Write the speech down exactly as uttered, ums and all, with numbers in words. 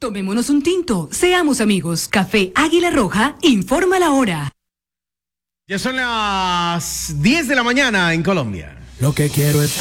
Tomémonos un tinto, seamos amigos. Café Águila Roja, informa la hora. Ya son las diez de la mañana en Colombia. Lo que quiero es